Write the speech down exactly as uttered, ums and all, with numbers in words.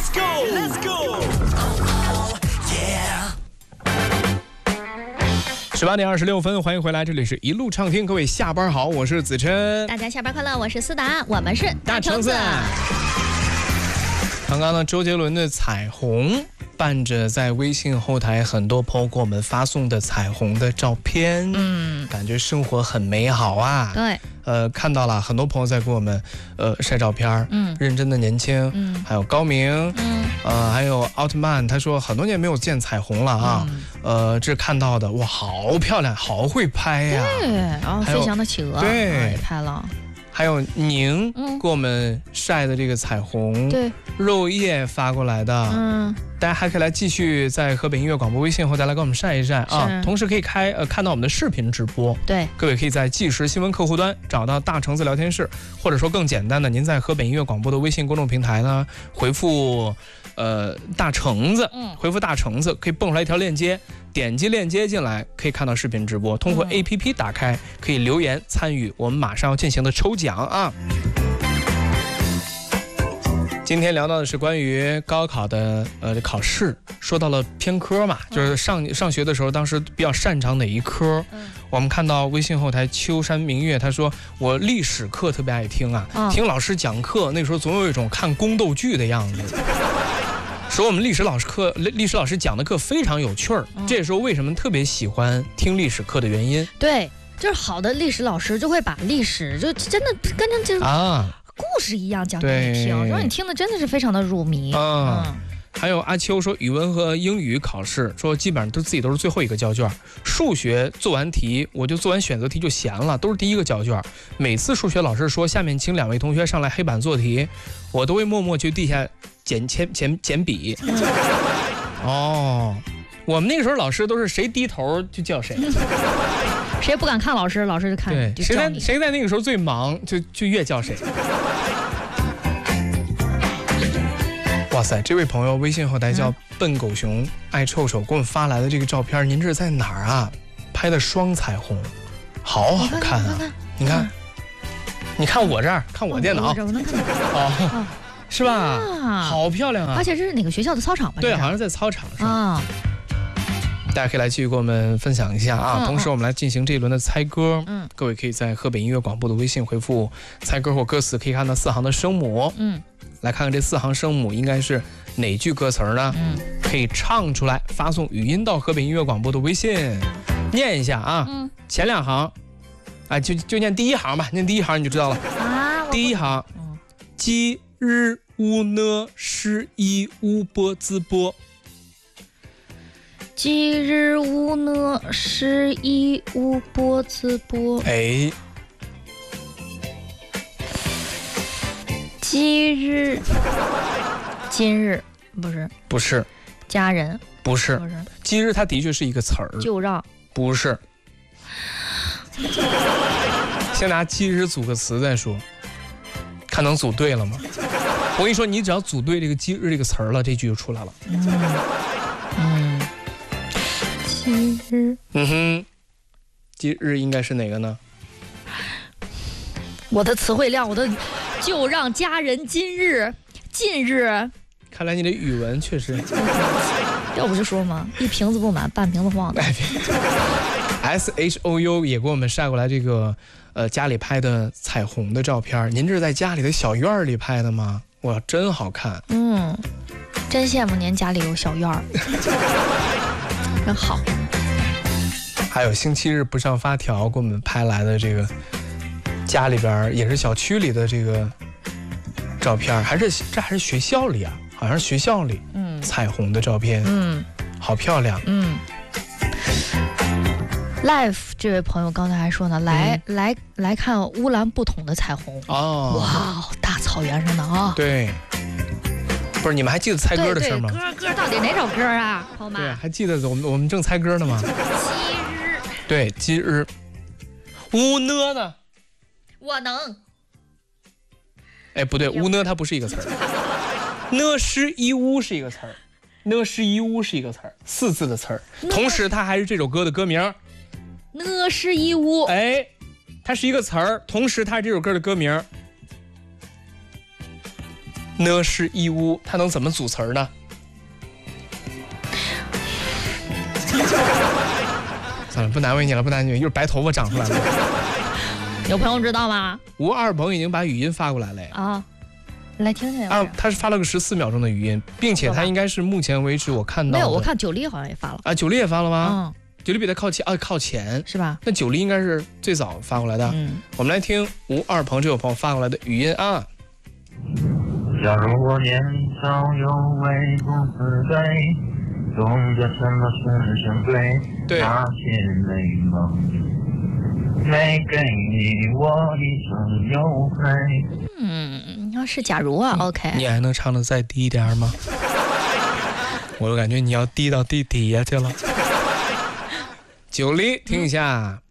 Let's go, Let's go. Yeah. 十八点二十六分，欢迎回来，这里是一路畅听，各位下班好，我是子琛。 大家下班快乐，我是思达，我们是大橙子。刚刚呢，周杰伦的《彩虹》伴着在微信后台很多朋友给我们发送的彩虹的照片，嗯，感觉生活很美好啊。 对， 呃，看到了很多朋友在给我们呃晒照片，嗯，认真的年轻，嗯，还有高明，嗯，呃，还有奥特曼，他说很多年没有见彩虹了啊，嗯、呃，这看到的哇，好漂亮，好会拍呀、啊， 对，然后飞翔的企鹅， 对， 也拍了。 还有宁给我们晒的这个彩虹，对，肉叶发过来的，嗯，大家还可以来继续在河北音乐广播微信后台来给我们晒一晒啊，同时可以开呃看到我们的视频直播，对，各位可以在即时新闻客户端找到大橙子聊天室，或者说更简单的，您在河北音乐广播的微信公众平台呢回复呃大橙子，嗯，回复大橙子可以蹦出来一条链接。点击链接进来可以看到视频直播，通过 A P P 打开可以留言参与我们马上要进行的抽奖啊。今天聊到的是关于高考的呃考试，说到了偏科嘛，就是上上学的时候当时比较擅长哪一科，我们看到微信后台秋山明月他说我历史课特别爱听啊，听老师讲课那时候总有一种看宫斗剧的样子，说我们历史老师课，历史老师讲的课非常有趣儿，嗯、这也是为什么特别喜欢听历史课的原因。对， 就是好的历史老师就会把历史就真的跟着这啊故事一样讲给你听，让你听的真的是非常的入迷。嗯，嗯还有阿秋说，语文和英语考试说基本上都自己都是最后一个交卷，数学做完题我就做完选择题就闲了，都是第一个交卷。每次数学老师说下面请两位同学上来黑板做题，我都会默默去地下捡铅捡捡笔。哦，我们那个时候老师都是谁低头就叫谁， 谁不敢看老师，老师就看对， 就谁在谁在那个时候最忙，就就越叫谁。哇塞，这位朋友微信后台叫笨狗熊爱臭臭，给我们发来的这个照片，您这是在哪儿啊？拍的双彩虹，好好看啊！你看，你看我这儿，看我电脑， 我能看到哦。是吧？好漂亮啊！ 而且这是哪个学校的操场吧？ 对，好像在操场上啊。大家可以来继续给我们分享一下啊。嗯、同时，我们来进行这一轮的猜歌。嗯，各位可以在河北音乐广播的微信回复猜歌或歌词，可以看到四行的声母。嗯，来看看这四行声母应该是哪句歌词呢？嗯，可以唱出来，发送语音到河北音乐广播的微信，念一下啊。嗯，前两行，啊，就就念第一行吧，念第一行你就知道了。啊，第一行，嗯，鸡日乌呢诗一乌波滋波， 鸡日乌呢诗一乌波滋波。 哎， 今日，今日不是不是， 家人不是不是，今日它的确是一个词儿， 就让不是。先拿今日组个词再说，看能组对了吗？我跟你说，你只要组对这个今日这个词儿了，这句就出来了。嗯， 嗯，今日， 嗯哼，今日应该是哪个呢？ 我的词汇量，我的就让家人今日，近日。 看来你的语文确实， 要不就说嘛，一瓶子不满，半瓶子晃的。 S H O U 也给我们晒过来这个，呃，家里拍的彩虹的照片。您这是在家里的小院里拍的吗？哇，真好看！ 嗯，真羡慕您家里有小院儿，真好。 还有星期日不上发条给我们拍来的这个家里边也是小区里的这个照片，还是这还是学校里啊？好像是学校里，嗯，彩虹的照片，嗯，好漂亮，嗯。 Life 这位朋友刚才还说呢，来、嗯、来来看乌兰布统的彩虹哦，哇，大草原上的啊， 对，不是你们还记得猜歌的事吗？ 歌歌到底哪首歌啊，朋友们？ 对，还记得我们我们正猜歌呢吗？ 今日， 对，今日，乌呢呢？ 我能。 哎，不对，乌呢它不是一个词儿，呢是一乌是一个词儿，呢是一乌是一个词儿，四字的词儿，同时它还是这首歌的歌名。 呢是一乌， 哎，它是一个词儿，同时它是这首歌的歌名。 呢是一屋，它能怎么组词呢？算了，不难为你了，不难为你，一会儿白头发长出来了。 有朋友知道吗？ 吴二鹏已经把语音发过来了呀。 啊，来听听啊，他是发了个十四秒钟的语音，并且他应该是目前为止我看到没有，我看九力好像也发了啊，九力也发了吗？嗯，九力比他靠前啊，靠前是吧？ 那九力应该是最早发过来的。嗯，我们来听吴二鹏这位朋友发过来的语音啊。 假如我年少有为不自卑，懂得什么是珍贵， 对， 那些美梦没给你我一生有愧。 嗯，要是假如啊 ，OK。 你还能唱得再低一点吗？我感觉你要低到地底下去了。九力，听一下。